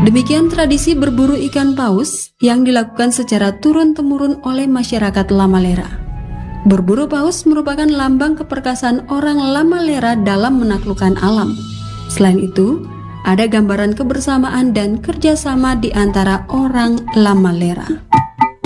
Demikian tradisi berburu ikan paus yang dilakukan secara turun-temurun oleh masyarakat Lamalera. Berburu paus merupakan lambang keperkasaan orang Lamalera dalam menaklukkan alam. Selain itu, ada gambaran kebersamaan dan kerjasama di antara orang Lamalera.